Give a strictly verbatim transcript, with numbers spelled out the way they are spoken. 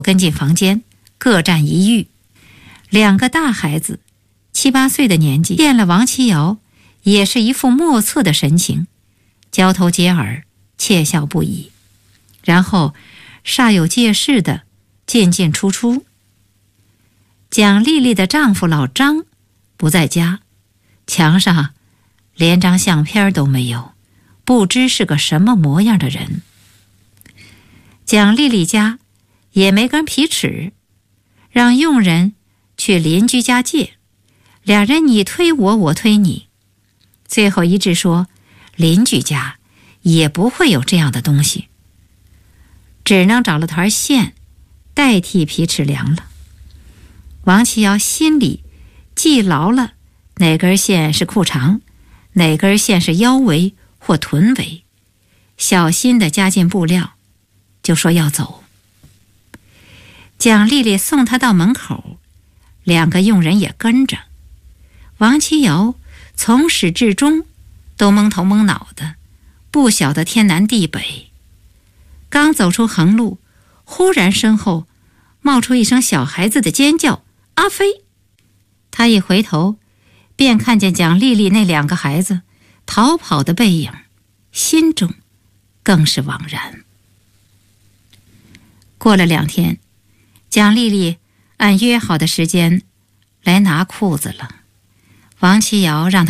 跟进房间，各占一隅。两个大孩子，七八岁的年纪，见了王七瑶，也是一副莫测的神情，交头接耳，窃笑不已，然后煞有介事的进进出出。蒋丽丽的丈夫老张不在家，墙上连张相片都没有，不知是个什么模样的人。蒋丽丽家也没根皮尺，让佣人去邻居家借，俩人你推我，我推你，最后一致说邻居家也不会有这样的东西，只能找了团线代替皮尺量了。王七瑶心里记牢了哪根线是裤长，哪根线是腰围或臀围，小心地加进布料，就说要走。蒋丽丽送他到门口，两个佣人也跟着。王七瑶从始至终都蒙头蒙脑的，不晓得天南地北。刚走出横路，忽然身后冒出一声小孩子的尖叫，阿飞！他一回头，便看见蒋丽丽那两个孩子逃跑的背影，心中更是惘然。过了两天，蒋丽丽按约好的时间来拿裤子了。王七瑶让她